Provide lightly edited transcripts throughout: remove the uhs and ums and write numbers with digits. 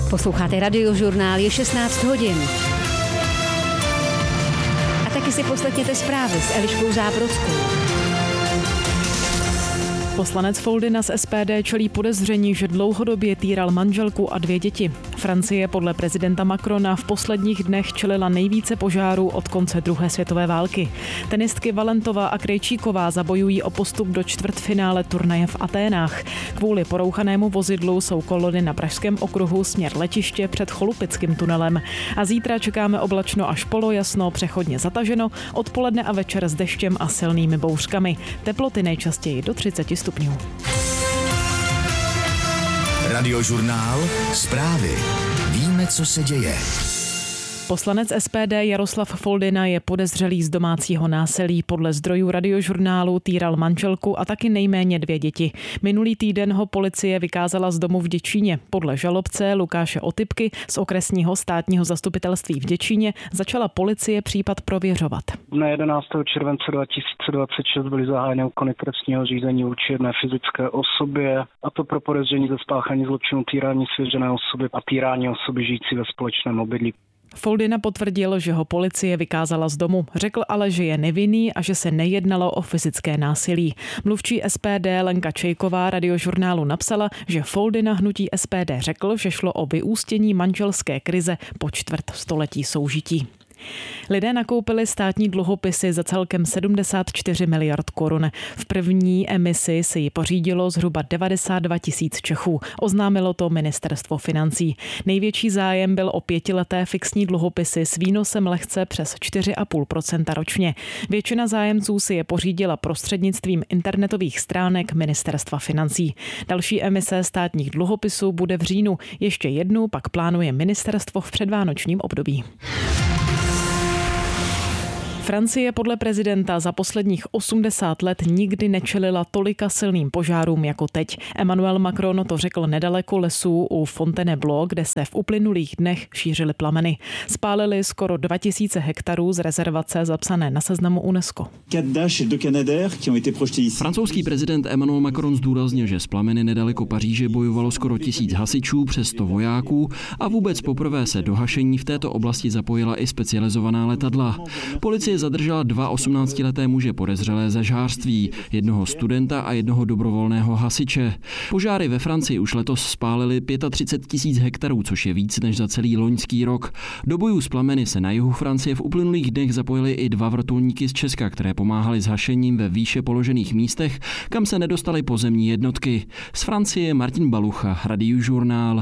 Posloucháte Radiožurnál, je 16 hodin. A taky si poslechněte zprávy s Eliškou Zábrodskou. Poslanec Foldyna z SPD čelí podezření, že dlouhodobě týral manželku a 2 děti. Francie podle prezidenta Macrona v posledních dnech čelila nejvíce požárů od konce druhé světové války. Tenistky Valentová a Krejčíková zabojují o postup do čtvrtfinále turnaje v Aténách. Kvůli porouchanému vozidlu jsou kolony na Pražském okruhu směr letiště před Cholupickým tunelem. A zítra čekáme oblačno až polojasno, přechodně zataženo, odpoledne a večer s deštěm a silnými bouřkami. Teploty nejčastěji do 30 stupňů. Radiožurnál, zprávy. Víme, co se děje. Poslanec SPD Jaroslav Foldyna je podezřelý z domácího násilí. Podle zdrojů Radiožurnálu týral manželku a taky nejméně 2 děti. Minulý týden ho policie vykázala z domu v Děčíně. Podle žalobce Lukáše Otypky z okresního státního zastupitelství v Děčíně začala policie případ prověřovat. Dne 11. července 2026 byly zahájeny úkony trestního řízení vůči jedné fyzické osobě, a to pro podezření ze spáchání zločinu týrání svěřené osoby a týrání osoby žijící ve společném obydlí. Foldyna potvrdil, že ho policie vykázala z domu. Řekl ale, že je nevinný a že se nejednalo o fyzické násilí. Mluvčí SPD Lenka Čejková Radiožurnálu napsala, že Foldyna hnutí SPD řekl, že šlo o vyústění manželské krize po čtvrtstoletí soužití. Lidé nakoupili státní dluhopisy za celkem 74 miliard korun. V první emisi si ji pořídilo zhruba 92 000 Čechů. Oznámilo to ministerstvo financí. Největší zájem byl o 5leté fixní dluhopisy s výnosem lehce přes 4,5% ročně. Většina zájemců si je pořídila prostřednictvím internetových stránek ministerstva financí. Další emise státních dluhopisů bude v říjnu. Ještě jednu pak plánuje ministerstvo v předvánočním období. Francie podle prezidenta za posledních 80 let nikdy nečelila tolika silným požárům jako teď. Emmanuel Macron to řekl nedaleko lesů u Fontainebleau, kde se v uplynulých dnech šířily plameny. Spálili skoro 2000 hektarů z rezervace zapsané na seznamu UNESCO. Francouzský prezident Emmanuel Macron zdůraznil, že z plameny nedaleko Paříže bojovalo skoro 1000 hasičů přes 100 vojáků a vůbec poprvé se do hašení v této oblasti zapojila i specializovaná letadla. Policie zadržela 2 18leté muže podezřelé ze žhářství, jednoho studenta a jednoho dobrovolného hasiče. Požáry ve Francii už letos spálily 35 000 hektarů, což je víc než za celý loňský rok. Do bojů s plameny se na jihu Francie v uplynulých dnech zapojili i 2 vrtulníky z Česka, které pomáhaly s hašením ve výše položených místech, kam se nedostaly pozemní jednotky. Z Francie Martin Balucha, Radiožurnál.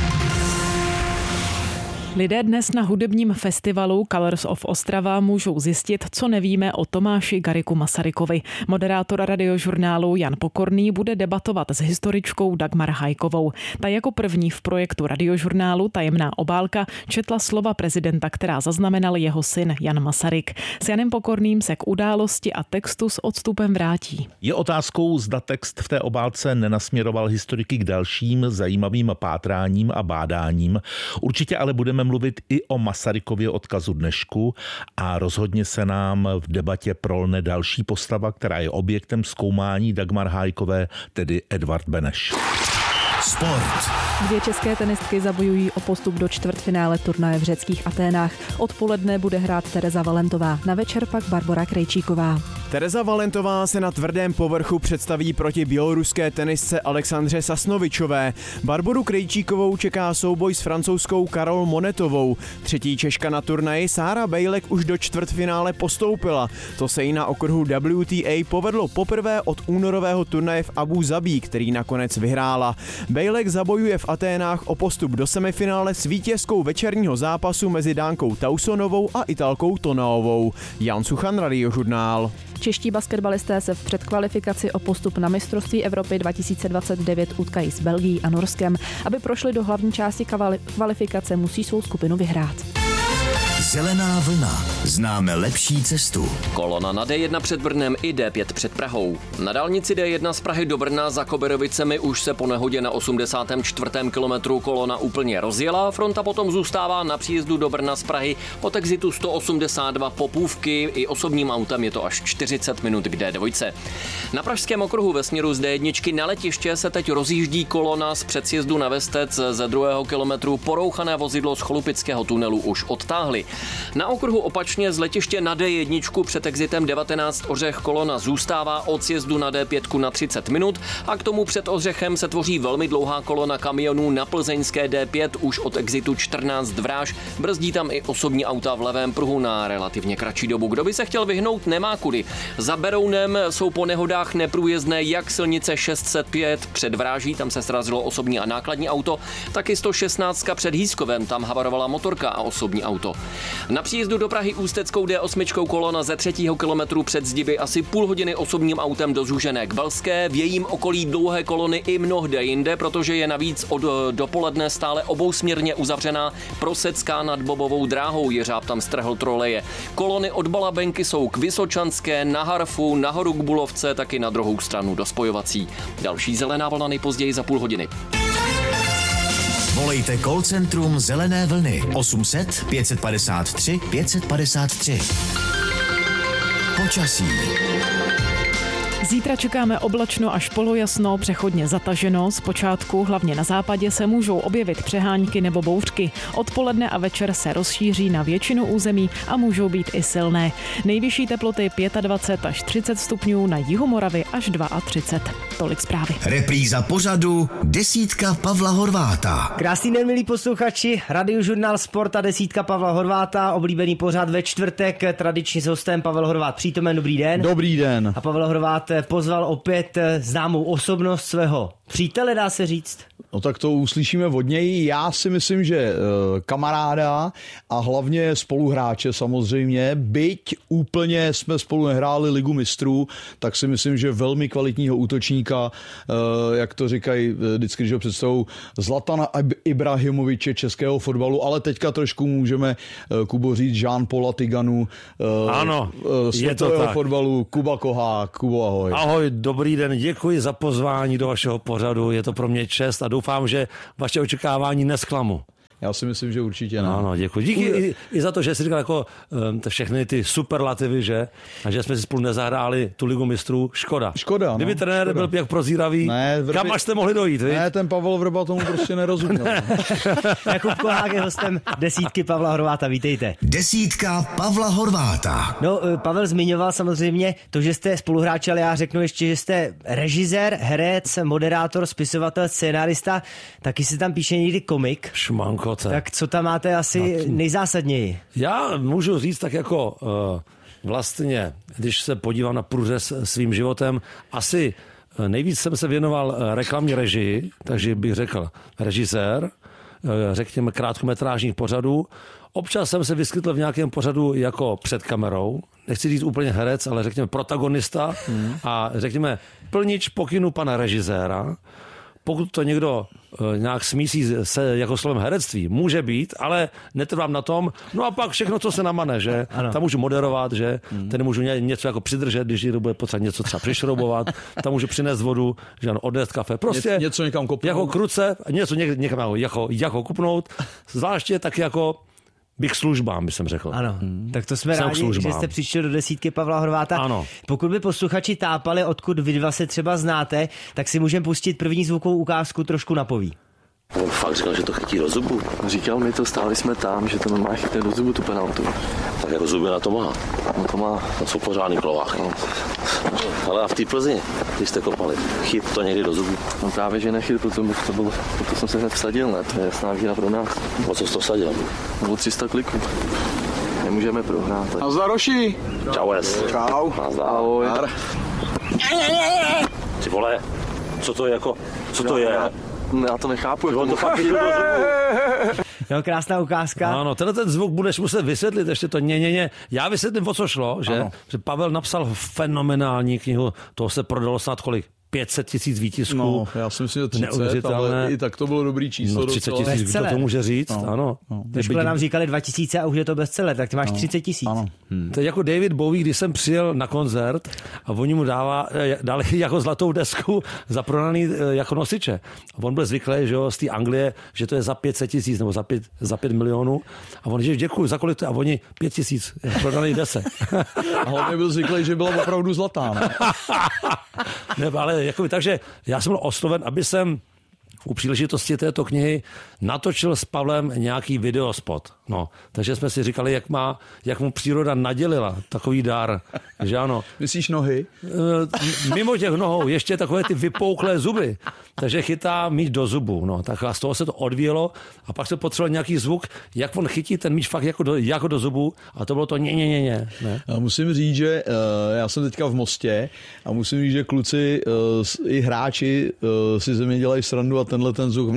Lidé dnes na hudebním festivalu Colors of Ostrava můžou zjistit, co nevíme o Tomáši Garrigu Masarykovi. Moderátor Radiožurnálu Jan Pokorný bude debatovat s historičkou Dagmar Hajkovou. Ta jako první v projektu Radiožurnálu Tajemná obálka četla slova prezidenta, která zaznamenal jeho syn Jan Masaryk. S Janem Pokorným se k události a textu s odstupem vrátí. Je otázkou, zda text v té obálce nenasměroval historiky k dalším zajímavým pátráním a bádáním. Určitě ale budeme mluvit i o Masarykově odkazu dnešku a rozhodně se nám v debatě prolne další postava, která je objektem zkoumání Dagmar Hajkové, tedy Edvard Beneš. Sport. 2 české tenistky zabojují o postup do čtvrtfinále turnaje v řeckých Aténách. Odpoledne bude hrát Tereza Valentová, na večer pak Barbora Krejčíková. Tereza Valentová se na tvrdém povrchu představí proti běloruské tenisce Alexandře Sasnovičové. Barboru Krejčíkovou čeká souboj s francouzskou Karol Monetovou. 3. Češka na turnaji Sára Bejlek už do čtvrtfinále postoupila. To se jí na okruhu WTA povedlo poprvé od únorového turnaje v Abu Zabí, který nakonec vyhrála. Bejlek zabojuje v Aténách o postup do semifinále s vítězkou večerního zápasu mezi Dánkou Tausonovou a Italkou Tonaovou. Jan Suchan, Radiožurnál. Čeští basketbalisté se v předkvalifikaci o postup na mistrovství Evropy 2029 utkají s Belgií a Norskem. Aby prošli do hlavní části kvalifikace, musí svou skupinu vyhrát. Zelená vlna. Známe lepší cestu. Kolona na D1 před Brnem i D5 před Prahou. Na dálnici D1 z Prahy do Brna za Koberovicemi už se po nehodě na 84. kilometru kolona úplně rozjela. Fronta potom zůstává na příjezdu do Brna z Prahy od exitu 182 Popůvky. I osobním autem je to až 40 minut k D2. Na pražském okruhu ve směru z D1 na letiště se teď rozjíždí kolona z předsjezdu na Vestec ze 2. kilometru. Porouchané vozidlo z Cholupického tunelu už odtáhli. Na okruhu opačně z letiště na D1 před exitem 19 Ořech kolona zůstává od sjezdu na D5 na 30 minut a k tomu před Ořechem se tvoří velmi dlouhá kolona kamionů na plzeňské D5 už od exitu 14 Dráž. Brzdí tam i osobní auta v levém pruhu na relativně kratší dobu. Kdo by se chtěl vyhnout, nemá kudy. Za Berounem jsou po nehodách neprůjezdné jak silnice 605 před Vráží, tam se srazilo osobní a nákladní auto, tak i 116 před Hýskovem, tam havarovala motorka a osobní auto. Na příjezdu do Prahy ústeckou D8 kolona ze 3. kilometru před Zdiby asi půl hodiny osobním autem do Žužené k Velské, v jejím okolí dlouhé kolony i mnohde jinde, protože je navíc od dopoledne stále obousměrně uzavřená Prosecká nad Bobovou dráhou, jeřáb tam strhl troleje. Kolony od Balabenky jsou k Vysočanské, na Harfu, nahoru k Bulovce, taky na druhou stranu do spojovací. Další zelená vlna nejpozději za půl hodiny. Volejte call centrum Zelené vlny 800 553 553. Počasí. Zítra čekáme oblačno až polojasno, přechodně zataženo. Zpočátku hlavně na západě se můžou objevit přehánky nebo bouřky. Odpoledne a večer se rozšíří na většinu území a můžou být i silné. Nejvyšší teploty 25 až 30 stupňů, na jihu Moravy až 32. Tolik zprávy. Repríza pořadu Desítka Pavla Horváta. Krásný den, milí posluchači. Radiožurnál Sport a Desítka Pavla Horváta. Oblíbený pořad ve čtvrtek. Tradičně s hostem Pavel Horvát přítomen. Dobrý den. Dobrý den. A Pavel Horvát pozval opět známou osobnost svého přítele, dá se říct. No tak to uslyšíme od něj. Já si myslím, že kamaráda a hlavně spoluhráče samozřejmě. Byť úplně jsme spolu nehráli Ligu mistrů, tak si myslím, že velmi kvalitního útočníka, jak to říkají vždycky, že představují Zlatana Ibrahimoviče českého fotbalu, ale teďka trošku můžeme, Kubo, říct Jean-Paula Tiganu, ano, světového fotbalu, Kuba Kohák. Kubo, ahoj. Ahoj, dobrý den, děkuji za pozvání do vašeho pořadu, je to pro mě čest a doufám, že vaše očekávání nesklamu. Já si myslím, že určitě ne. Ano, děkuji. Díky i za to, že jsi říkal jako všechny ty superlativy, že? A že jsme si spolu nezahráli tu Ligu mistrů. Škoda. Škoda. Kdyby trenér byl jak prozíravý, kam až jste mohli dojít, víš? Ne, ten Pavel Vrba tomu prostě nerozuměl. Jakub Kohák je hostem Desítky Pavla Horváta, vítejte. Desítka Pavla Horváta. No, Pavel zmiňoval samozřejmě to, že jste spoluhráči, ale já řeknu ještě, že jste režisér, herec, moderátor, spisovatel, scénárista, taky se tam píše někdy komik. Šmanko. Tak co tam máte asi nejzásadněji? Já můžu říct tak jako vlastně, když se podívám na průřez svým životem, asi nejvíc jsem se věnoval reklamní režii, takže bych řekl režisér, řekněme krátkometrážních pořadů. Občas jsem se vyskytl v nějakém pořadu jako před kamerou, nechci říct úplně herec, ale řekněme protagonista a řekněme plnič pokynu pana režiséra. Pokud to někdo nějak smísí se jako slovem herectví, může být, ale netrvám na tom. No a pak všechno, co se namane, že? Ano. Tam můžu moderovat, že? Tady můžu něco jako přidržet, když někdo bude potřeba něco třeba přišroubovat, tam můžu přinést vodu, že ano, odnést kafe. Prostě něco někam kopnout. Jako kruce, něco někam jako kupnout, zvláště tak jako bych službám, bych jsem řekl. Ano, tak to jsme rádi, že jste přišli do Desítky Pavla Horváta. Ano. Pokud by posluchači tápali, odkud vy dva se třeba znáte, tak si můžeme pustit první zvukovou ukázku, trošku napoví. On fakt říkal, že to chytí do zubu. Říkal mi to, stáli jsme tam, že to normálně chytne do zubu tu penaltu. Tak jako zuby na to má. No to má. To jsou pořádný klovách. No. Ale a v té Plzni, když jste kopali, chyt to někdy do zubu. No právě, že nechyt, proto jsem se hned vsadil, ne? To je jasná výhra pro nás. O co jsi to vsadil? O 300 kliků. Nemůžeme prohrát. Nazdar, Roši. Čau, es. Čau. Nazdar. Ahoj. Ty vole, co to je jako, co to je? Já to nechápu. On to fakt chytil do zubu. Jo, krásná ukázka. Ano, tenhle ten zvuk budeš muset vysvětlit ještě to ně. Já vysvětlím, o co šlo, že? Že Pavel napsal fenomenální knihu, toho se prodalo snad kolik? 500 000 výtisků. No, já si myslím, že 30, ale i tak to bylo dobrý číslo. No, 30 000, kdo to může říct, ano. Ve škole nám říkali 2000 a už je to bestseller, tak ty máš 30 000. To je jako David Bowie, když jsem přijel na koncert a oni mu dali jako zlatou desku za prodaný jako nosiče. A on byl zvyklý, že jo, z té Anglie, že to je za 500 000 nebo za 5 milionů. A on říká, děkuji, za kolik to? A oni 5 000 prodaný desek. A hlavně byl zvyklý, že byla opravdu zlatá. Ne, ale jakoby, takže já jsem byl osloven, aby jsem u příležitosti této knihy natočil s Pavlem nějaký videospot. No, takže jsme si říkali, jak mu příroda nadělila takový dar, že ano. Myslíš nohy? Mimo těch nohou ještě takové ty vypouklé zuby. Takže chytá míč do zubu. No, tak z toho se to odvíjelo a pak se potřeboval nějaký zvuk, jak on chytí ten míč fakt jako do zubu a to bylo to ne. Já musím říct, že já jsem teďka v Mostě a musím říct, že kluci i hráči si ze mě dělají srandu a tenhle ten zvuk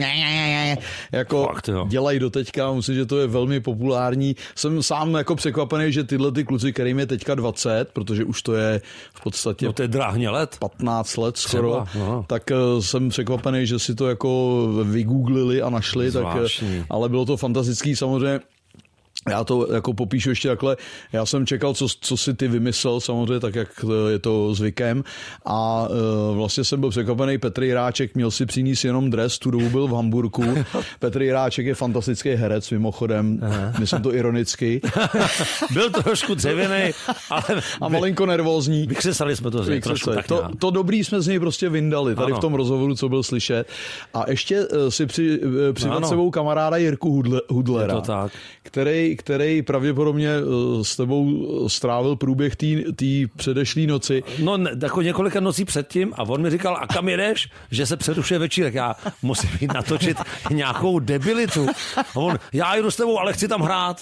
jako fakt, dělají doteďka. Musím, že to je velmi populární. Jsem sám jako překvapený, že tyhle ty kluci, kterým je teďka 20, protože už to je v podstatě to je dráhně let. 15 let skoro, tak jsem překvapený, že si to jako vygooglili a našli, tak, ale bylo to fantastický samozřejmě. Já to jako popíšu ještě takhle. Já jsem čekal, co si ty vymyslel, samozřejmě, tak jak je to zvykem. A vlastně jsem byl překvapený. Petr Jiráček měl si přinést jenom dres, tu dobu byl v Hamburku. Petr Jiráček je fantastický herec, mimochodem. Myslím to ironicky. Byl trošku dřevěnej, ale... A malinko nervózní. Vykřesali jsme to z něj trošku. To dobrý jsme z něj prostě vyndali, tady v tom rozhovoru, co byl slyšet. A ještě si přived sebou kamaráda Jirku Hudlera, to tak. který pravděpodobně s tebou strávil průběh té předešlé noci. No, jako několika nocí předtím a on mi říkal, a kam jedeš? Že se přerušuje večírek. Já musím jít natočit nějakou debilitu. A on, já jdu s tebou, ale chci tam hrát.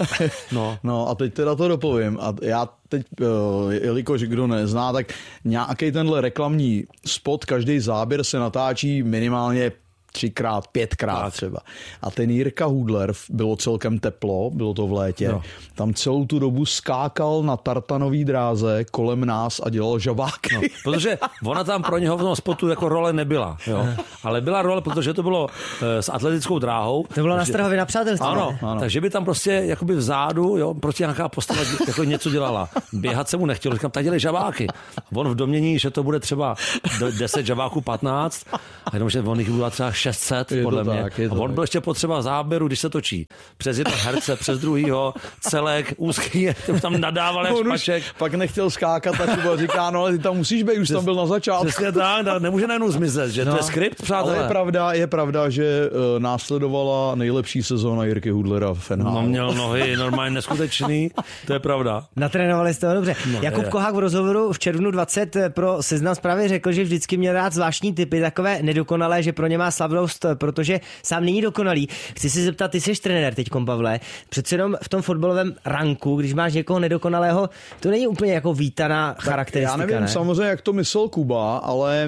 No a teď teda to dopovím. A já teď, jelikož kdo nezná, tak nějaký tenhle reklamní spot, každý záběr se natáčí minimálně 3x, 5x třeba. A ten Jirka Hudler, bylo celkem teplo, bylo to v létě, tam celou tu dobu skákal na tartanový dráze kolem nás a dělal žabáky. No, protože ona tam pro něho v tom spotu jako role nebyla, jo. Ale byla role, protože to bylo s atletickou dráhou. To bylo na Strahově na přátelství. Ano, takže by tam prostě jakoby vzadu, jo, prostě nějaká postava jako něco dělala. Běhat se mu nechtělo, říkám, tak dělej žabáky. On v domění, že to bude třeba 10 žabáků 15, a jenom, že on jich bylo třeba 600, podle mě. A on byl ještě potřeba záběru, když se točí. Přes jednoho herce, přes druhýho, celek, úzký, tam nadával jak špaček. Pak nechtěl skákat a Kuba říká, no ale ty tam musíš být, už tam byl na začátku. Přesně tak, nemůže najednou zmizet, že to je skript, přátelé. Ale je pravda, že následovala nejlepší sezóna Jirky Hudlera v NHL. No, měl nohy normálně neskutečný, to je pravda. Natrénovali jste ho dobře. Jakub Kohák v rozhovoru v červnu 20 pro Seznam Zprávy řekl, že vždycky měl rád zvláštní typy, takové nedokonalé, že pro ně má slavnost, protože sám není dokonalý. Chci se zeptat, ty jsi trenér teďkom, Pavle. Přece jenom v tom fotbalovém ranku, když máš někoho nedokonalého, to není úplně jako vítaná charakteristika. Já nevím, ne? samozřejmě, jak to myslel Kuba, ale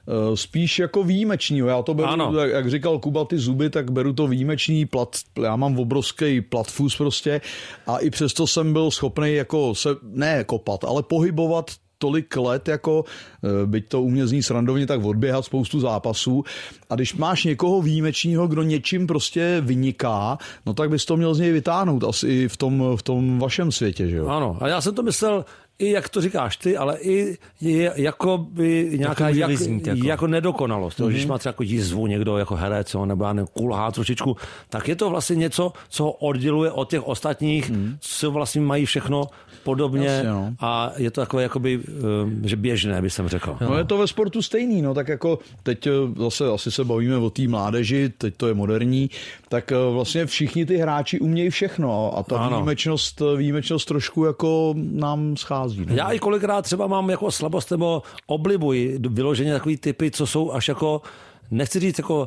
spíš jako výjimečního. Já to beru, jak říkal Kuba, ty zuby, tak beru to výjimečný já mám obrovský platfus prostě a i přesto jsem byl schopný jako se, ne kopat, ale pohybovat tolik let, jako byť to u mě zní srandovně, tak odběhat spoustu zápasů. A když máš někoho výjimečného, kdo něčím prostě vyniká, no tak bys to měl z něj vytáhnout asi i v tom vašem světě, že jo? Ano, a já jsem to myslel i jak to říkáš ty, ale i jako by nějaká jako nedokonalost. Mm-hmm. Když má třeba jako jízvu někdo jako herec, nebo já kulhá trošičku, tak je to vlastně něco, co ho odděluje od těch ostatních, co vlastně mají všechno podobně. Jasně, no. A je to takové jakoby, že běžné, bych jsem řekl. No je to ve sportu stejný, no tak jako teď zase asi se bavíme o té mládeži, teď to je moderní, tak vlastně všichni ty hráči umějí všechno a ta výjimečnost trošku jako nám schází. No. Já i kolikrát třeba mám jako slabost nebo oblibuji vyloženě takový typy, co jsou až jako, nechci říct jako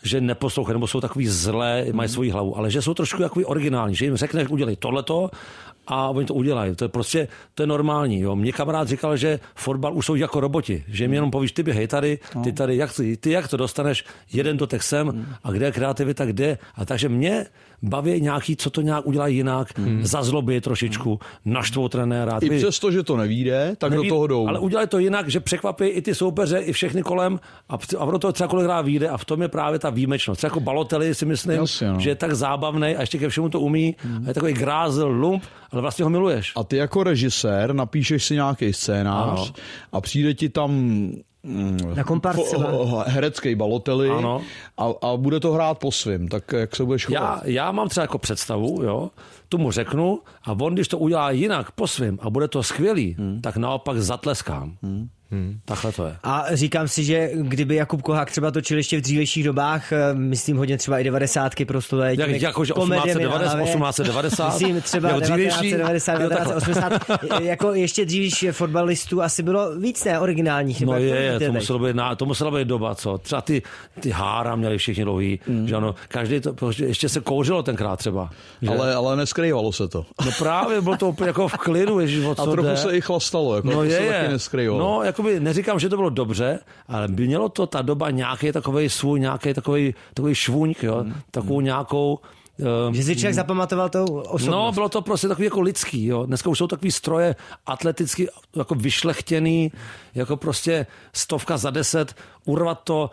že neposlouchají, nebo jsou takový zlé, mají svoji hlavu, ale že jsou trošku takový originální, že jim řekneš, udělej tohleto a oni to udělají. To je prostě, to je normální. Jo. Mě kamarád říkal, že fotbal už jsou jako roboti, že jim jenom povíš, ty běhej tady, ty tady, jak to dostaneš, jeden dotek sem a kde je kreativita, kde. A takže mě baví nějaký, co to nějak udělají jinak, zazlobí trošičku, naštvou trenéra. I přesto, že to nevíde, tak do toho jdou. Ale udělají to jinak, že překvapí i ty soupeře, i všechny kolem a ono to třeba kolikrát vyjde a v tom je právě ta výjimečnost. Třeba jako Balotelli si myslím, že je tak zábavný a ještě ke všemu to umí a je takový grázel, lump, ale vlastně ho miluješ. A ty jako režisér napíšeš si nějaký scénář a přijde ti tam na kompart herecký Balotelli a bude to hrát po svým, tak jak se budeš chovat? Já mám třeba jako představu, jo, tu mu řeknu a on, když to udělá jinak po svým a bude to skvělý, tak naopak zatleskám. Takhle to je. A říkám si, že kdyby Jakub Kohák třeba točil ještě v dřívějších dobách, myslím hodně třeba i 90ky prostové. Jakože 1890. Myslím třeba jako 1990, 1980. Jako ještě dřívější fotbalistů asi bylo víc originálních. No to musela být doba, co? Třeba ty hára měli všichni dlouhý, že ano, každý to, ještě se kouřilo tenkrát třeba. Ale neskrývalo se to. No právě, bylo to úplně jako v klidu, ježiš, o co a trochu jde. se i chlastalo, jako to se taky neskrývalo. No, jakoby neříkám, že to bylo dobře, ale mělo to ta doba nějaký takovej svůj, nějaký takový švůňk, jo, takovou nějakou... Že si člověk zapamatoval tou osobnost. No, bylo to prostě takový jako lidský, jo. Dneska už jsou takový stroje atleticky jako vyšlechtěný, jako prostě 100 za 10, urvat to,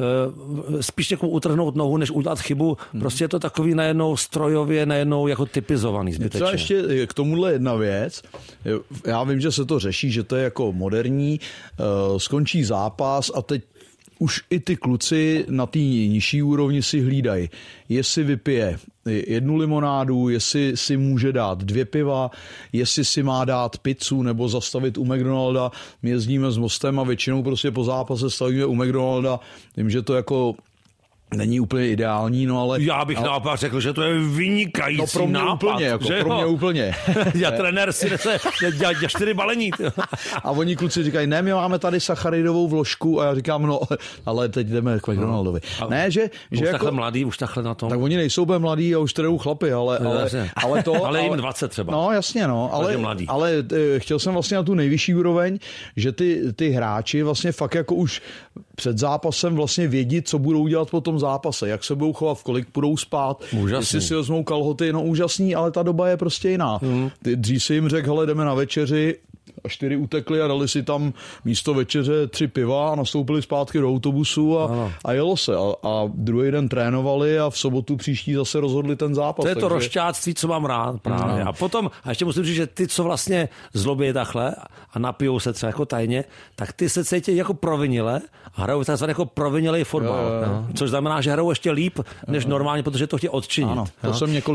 spíš někomu utrhnout nohu, než udělat chybu. Prostě je to takový najednou strojově, najednou jako typizovaný zbytečně. Třeba ještě k tomuhle jedna věc. Já vím, že se to řeší, že to je jako moderní. Skončí zápas a teď už i ty kluci na té nižší úrovni si hlídají, jestli vypije 1 limonádu, jestli si může dát 2 piva, jestli si má dát pizzu nebo zastavit u McDonalda. My jezdíme s Mostem a většinou prostě po zápase stavíme u McDonalda. Vím, že to jako není úplně ideální, no ale... Já bych naopak řekl, že to je vynikající no pro mě nápad. Úplně, jako, pro mě úplně. Já trenér si nese 4 balení. A oni kluci říkají, ne, my máme tady sacharidovou vložku a já říkám, no, ale teď jdeme k McDonaldovi. Ne, že už jako, takhle mladý, už takhle na tom. Tak oni nejsou úplně mladí a už tradou chlapy, ale to... ale jim 20 třeba. No, jasně, no, ale chtěl jsem vlastně na tu nejvyšší úroveň, že ty hráči vlastně fakt jako už před zápasem vlastně vědí, co budou dělat po tom zápase, jak se budou chovat, v kolik budou spát, jestli si vezmou kalhoty, no úžasný, ale ta doba je prostě jiná. Dřív si jim řekl, hele, jdeme na večeři, a 4 utekli a dali si tam místo večeře 3 piva a nastoupili zpátky do autobusu a jelo se. A druhý den trénovali a v sobotu příští zase rozhodli ten zápas. To je to rošťáctví, co mám rád právě. A potom, a ještě musím říct, že ty, co vlastně zlobí takhle a napijou se třeba jako tajně, tak ty se cítí jako provinile a hrajou takzvaný jako provinilej fotbal. Což znamená, že hrajou ještě líp než normálně, protože to chtějí odčinit. Ano, to jsem